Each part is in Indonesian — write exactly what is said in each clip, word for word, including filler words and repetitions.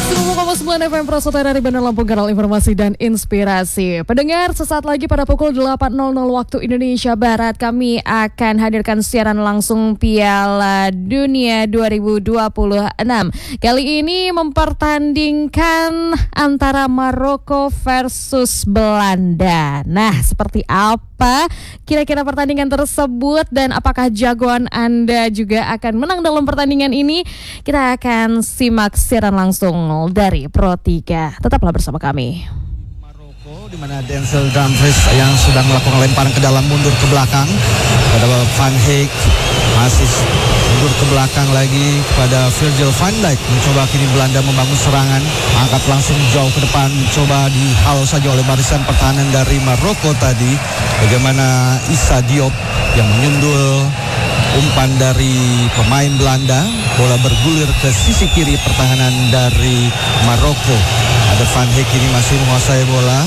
seratus koma sembilan F M Prasojo dari Bandar Lampung, kanal informasi dan inspirasi. Pendengar, sesaat lagi pada pukul delapan waktu Indonesia Barat kami akan hadirkan siaran langsung Piala Dunia dua ribu dua puluh enam. Kali ini mempertandingkan antara Maroko versus Belanda. Nah, seperti apa kira-kira pertandingan tersebut dan apakah jagoan Anda juga akan menang dalam pertandingan ini? Kita akan simak siaran langsung dari Pro tiga. Tetaplah bersama kami. Maroko, di mana Denzel Dumfries yang sedang melakukan lemparan ke dalam, mundur ke belakang pada Van Dijk, masih mundur ke belakang lagi pada Virgil van Dijk. Mencoba kini Belanda membangun serangan, angkat langsung jauh ke depan, coba dihalau saja oleh barisan pertahanan dari Maroko tadi. Bagaimana Issa Diop yang menyundul umpan dari pemain Belanda, bola bergulir ke sisi kiri pertahanan dari Maroko. Ada Van Dijk ini masih menguasai bola,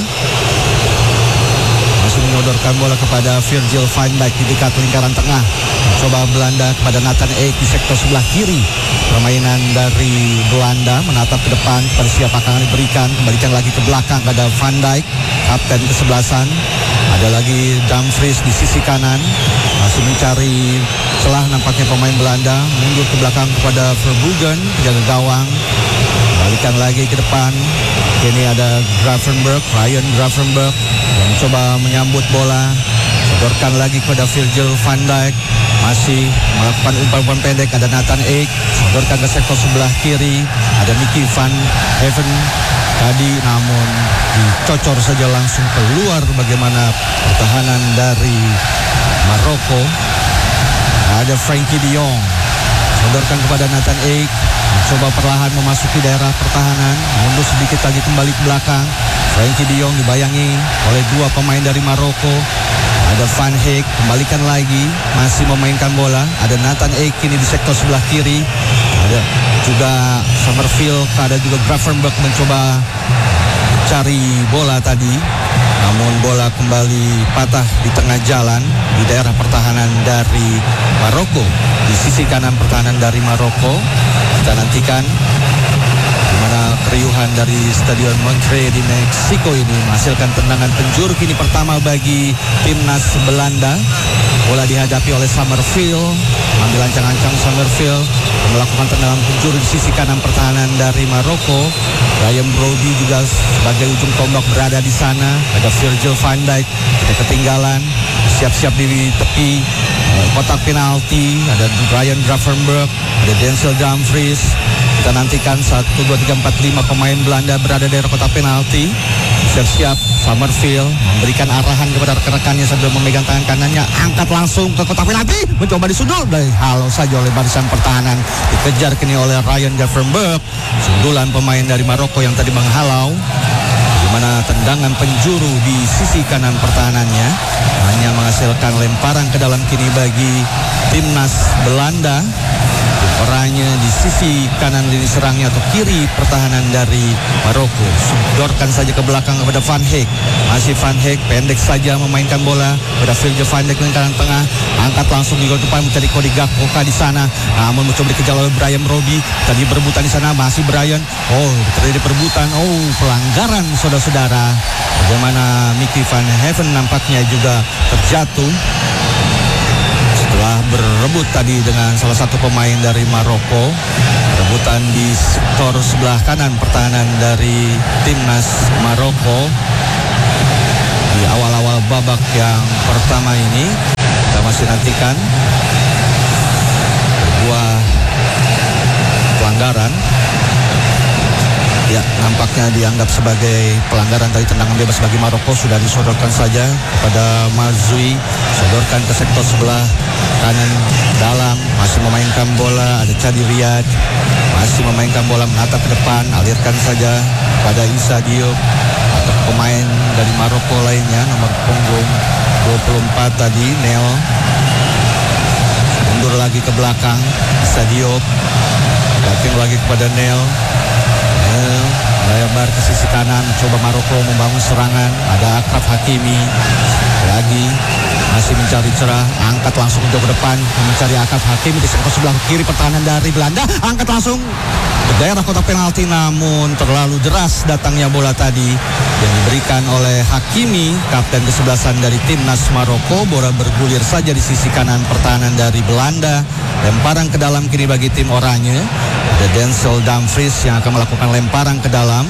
masih menyodorkan bola kepada Virgil van Dijk di dekat lingkaran tengah. Coba Belanda kepada Nathan Ake di sektor sebelah kiri. Permainan dari Belanda menatap ke depan kepada siapa akan diberikan, kembalikan lagi ke belakang kepada Van Dijk, kapten kesebelasan. Ada lagi Dumfries di sisi kanan, masih mencari celah nampaknya pemain Belanda, mundur ke belakang kepada Verbruggen, penjaga gawang, balikan lagi ke depan. Ini ada Gravenberch, Ryan Gravenberch yang mencoba menyambut bola, sodorkan lagi kepada Virgil van Dijk, masih melakukan umpan-umpan pendek. Ada Nathan Ake, sodorkan ke sektor sebelah kiri, ada Mickey van Heaven tadi, namun dicocor saja langsung keluar. Bagaimana pertahanan dari Maroko. Ada Frankie de Jong, sodorkan kepada Nathan Ake, mencoba perlahan memasuki daerah pertahanan, mundur sedikit lagi kembali ke belakang. Frankie de Jong dibayangi oleh dua pemain dari Maroko. Ada Van Dijk, kembalikan lagi, masih memainkan bola. Ada Nathan Ake ini di sektor sebelah kiri. Ada juga Summerfield, ada juga Gravenberch mencoba cari bola tadi, namun bola kembali patah di tengah jalan di daerah pertahanan dari Maroko. Di sisi kanan pertahanan dari Maroko, kita nantikan di mana keriuhan dari Stadion Montreux di Meksiko ini menghasilkan tendangan penjuru kini pertama bagi timnas Belanda. Bola dihadapi oleh Summerfield, ambil ancang-ancang Summerfield melakukan tendangan penjuru di sisi kanan pertahanan dari Maroko. Ryan Brody juga sebagai ujung tombak berada di sana. Ada Virgil van Dijk, ada ketinggalan, siap-siap di tepi kotak penalti. Ada Ryan Gravenberch, ada Denzel Dumfries. Kita nantikan satu, dua, tiga, empat, lima pemain Belanda berada di daerah kotak penalti. Siap-siap Summerfield memberikan arahan kepada rekan-rekannya sambil memegang tangan kanannya, angkat langsung ke kotak penalti, mencoba disundul, dihalau saja oleh barisan pertahanan. Dikejar kini oleh Ryan Gravenberch, sundulan pemain dari Maroko yang tadi menghalau. Bagaimana tendangan penjuru di sisi kanan pertahanannya hanya menghasilkan lemparan ke dalam kini bagi timnas Belanda. Orangnya di sisi kanan lini serangnya atau kiri pertahanan dari Maroko. Sodorkan saja ke belakang kepada Van Dijk. Masih Van Dijk pendek saja memainkan bola pada Virgil van Dijk lingkaran tengah. Angkat langsung di gol depan mencari Cody Gakpo di sana. Namun mencoba dikejar oleh Brian Brody. Tadi berebutan di sana, masih Brian. Oh, terjadi perebutan. Oh, pelanggaran saudara-saudara. Bagaimana Mickey van Heaven nampaknya juga terjatuh setelah berebut tadi dengan salah satu pemain dari Maroko. Rebutan di sektor sebelah kanan pertahanan dari timnas Maroko di awal-awal babak yang pertama ini. Kita masih nantikan sebuah pelanggaran. Ya, nampaknya dianggap sebagai pelanggaran tadi, tendangan bebas bagi Maroko sudah disodorkan saja kepada Mazui. Sodorkan ke sektor sebelah kanan dalam, masih memainkan bola. Ada Chadi Riyad, masih memainkan bola menatap ke depan, alirkan saja pada Issa Diop atau pemain dari Maroko lainnya, nomor punggung dua puluh empat tadi, Nel. Mundur lagi ke belakang, Issa Diop, backing lagi kepada Nel. Nel melebar ke sisi kanan, coba Maroko membangun serangan. Ada Akraf Hakimi lagi masih mencari cerah, angkat langsung untuk ke depan, mencari Akraf Hakimi di sektor sebelah kiri pertahanan dari Belanda, angkat langsung ke daerah kotak penalti, namun terlalu deras datangnya bola tadi yang diberikan oleh Hakimi, kapten kesebelasan dari timnas Maroko. Bola bergulir saja di sisi kanan pertahanan dari Belanda. Lemparan ke dalam kini bagi tim oranye. Ada Denzel Dumfries yang akan melakukan lemparan ke dalam.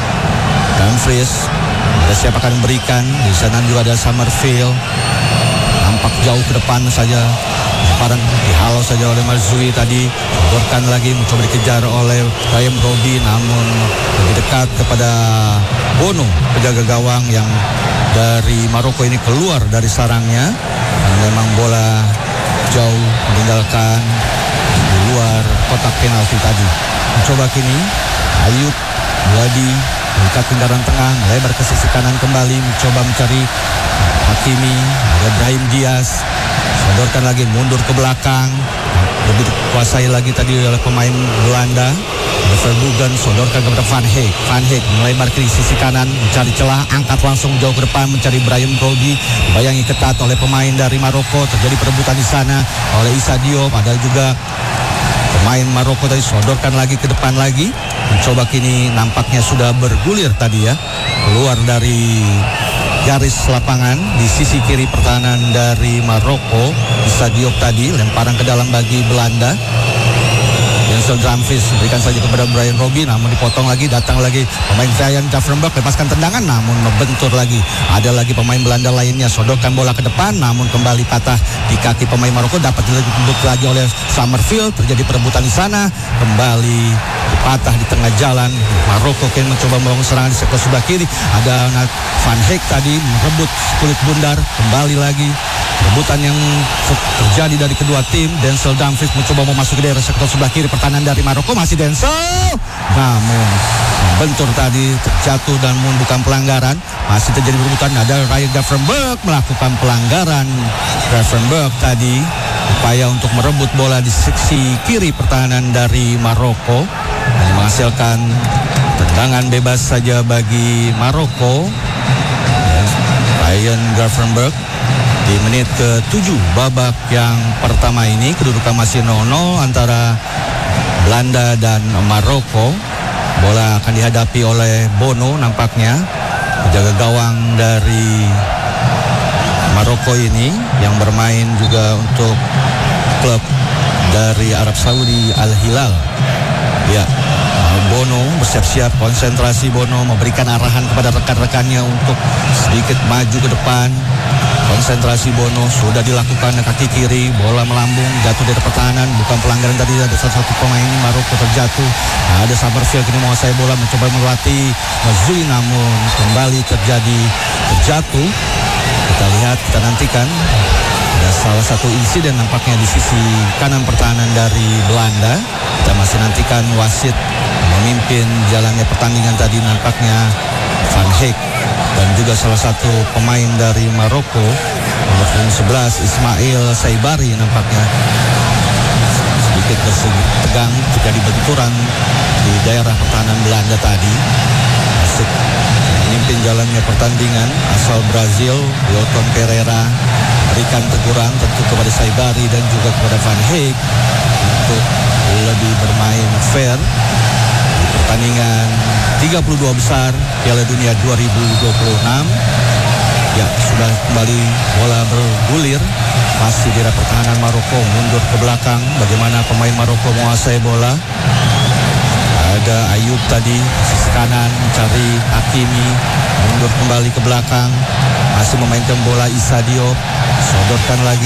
Dumfries, ada siapa akan memberikan? Di sana juga ada Summerfield. Nampak jauh ke depan saja. Lemparan dihalau saja oleh Marzouki tadi. Borkan lagi mencoba dikejar oleh Brahim Robi, namun lebih dekat kepada Bono, penjaga gawang yang dari Maroko ini keluar dari sarangnya. Dan memang bola jauh meninggalkan di luar kotak penalti tadi. Mencoba kini Ayub Wadi melihat kendaraan tengah, melebar ke sisi kanan kembali, mencoba mencari Hakimi. Ada Brahim Diaz, sodorkan lagi, mundur ke belakang, lebih dikuasai lagi tadi oleh pemain Belanda. Verboegen sodorkan kepada Van Heek. Van Heek melebar ke sisi kanan, mencari celah, angkat langsung jauh ke depan, mencari Brahim Robi. Dibayangi ketat oleh pemain dari Maroko. Terjadi perebutan di sana oleh Issa Diop. Ada juga pemain Maroko tadi sodorkan lagi ke depan lagi. Mencoba kini nampaknya sudah bergulir tadi ya, keluar dari garis lapangan di sisi kiri pertahanan dari Maroko. Issa Diop tadi lemparan ke dalam bagi Belanda. Denzel Dumfries berikan saja kepada Brahim Robi, namun dipotong lagi. Datang lagi pemain Ryan Gravenberch, lepaskan tendangan namun membentur lagi. Ada lagi pemain Belanda lainnya, sodorkan bola ke depan namun kembali patah di kaki pemain Maroko. Dapat dilebut lagi oleh Summerfield. Terjadi perebutan di sana, kembali patah di tengah jalan. Maroko kini mencoba membangun serangan di sektor sebelah kiri. Ada Van Heek tadi merebut kulit bundar, kembali lagi rebutan yang terjadi dari kedua tim. Denzel Dumfries mencoba memasuki daerah sektor sebelah kiri pertahanan dari Maroko. Masih Denzel, namun bentur tadi terjatuh dan bukan pelanggaran. Masih terjadi rebutan. Ada Ryan Gravenberch melakukan pelanggaran. Gravenberch tadi upaya untuk merebut bola di sisi kiri pertahanan dari Maroko dan menghasilkan tendangan bebas saja bagi Maroko. Ryan Gravenberch di menit ke tujuh babak yang pertama ini. Kedudukan masih nol nol antara Belanda dan Maroko. Bola akan dihadapi oleh Bono nampaknya, penjaga gawang dari Maroko ini yang bermain juga untuk klub dari Arab Saudi Al Hilal. Ya, Bono bersiap-siap, konsentrasi Bono memberikan arahan kepada rekan-rekannya untuk sedikit maju ke depan. Konsentrasi Bono sudah dilakukan kaki kiri, bola melambung, jatuh dari pertahanan, bukan pelanggaran tadi. Ada salah satu pemain Maroko terjatuh. Nah, ada Summerfield kini menguasai bola, mencoba melatih Marzouki, namun kembali terjadi terjatuh. Kita lihat, kita nantikan. Ada salah satu insiden nampaknya di sisi kanan pertahanan dari Belanda. Kita masih nantikan wasit memimpin jalannya pertandingan tadi, nampaknya Van Heek. Dan juga salah satu pemain dari Maroko, nomor sebelas Ismail Saibari, nampaknya sedikit tegang terjadi benturan di daerah pertahanan Belanda tadi. Masih memimpin jalannya pertandingan asal Brazil, Wilton Pereira berikan teguran tentu kepada Saibari dan juga kepada Van Heek untuk lebih bermain fair di pertandingan tiga puluh dua besar Piala Dunia dua ribu dua puluh enam. Ya, sudah kembali bola bergulir. Masih di daerah pertahanan Maroko, mundur ke belakang. Bagaimana pemain Maroko menguasai bola? Ada Ayub tadi sisi kanan mencari Hakimi, mundur kembali ke belakang. Masih memainkan bola Issa Diop, sodorkan lagi